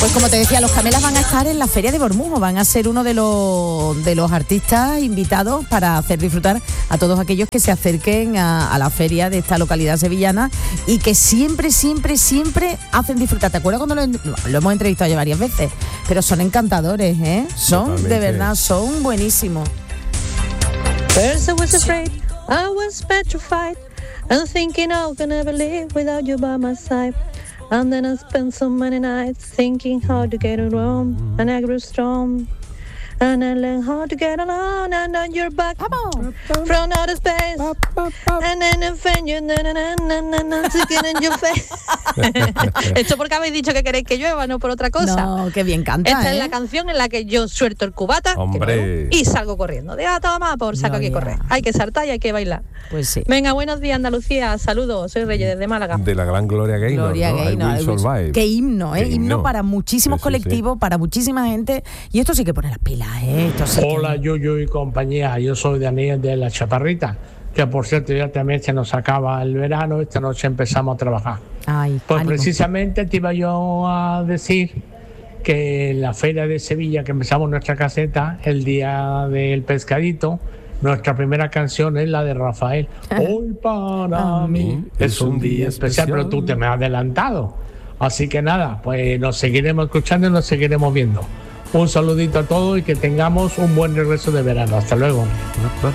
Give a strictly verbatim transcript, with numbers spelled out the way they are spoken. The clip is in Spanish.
Pues como te decía, los Camelas van a estar en la Feria de Bormujo, van a ser uno de los de los artistas invitados para hacer disfrutar a todos aquellos que se acerquen a, a la feria de esta localidad sevillana y que siempre, siempre, siempre hacen disfrutar. ¿Te acuerdas cuando lo, lo hemos entrevistado ya varias veces? Pero son encantadores, ¿eh? Son, totalmente. De verdad, son buenísimos. First I was afraid, I was petrified, and thinking I could never live without you by my side. And then I spent so many nights thinking how to get it wrong, and I grew strong. And I learned how to get along, and on your back from outer space. And then I found you, na na na na na na, sticking in your face. Esto porque habéis dicho que queréis que llueva, no por otra cosa. No, qué bien canta. Esta ¿eh? es la canción en la que yo suelto el cubata Hombre. y salgo corriendo. Deja toma por saco No, aquí ya. correr. Hay que saltar y hay que bailar. Pues sí. Venga, buenos días, Andalucía. Saludos, soy Reyes desde Málaga. De la gran Gloria Gaynor, Gloria ¿no? Gaynor, I Will I Will- Survive. Qué himno, ¿eh? Qué Himno himno. para muchísimos Sí, sí, colectivos, sí. para muchísima gente. Y esto sí que pone las pilas, ¿eh? Esto sí que- Hola, Yuyu y compañía. Yo soy Daniel de La Chaparrita, que por cierto ya también se nos acaba el verano. Esta noche empezamos a trabajar. Ay, Pues ánimo. precisamente te iba yo a decir que en la Feria de Sevilla, que empezamos nuestra caseta el día del pescadito, nuestra primera canción es la de Rafael. Hoy para mí es un día especial, pero tú te me has adelantado. Así que nada, pues nos seguiremos escuchando y nos seguiremos viendo. Un saludito a todos y que tengamos un buen regreso de verano. Hasta luego.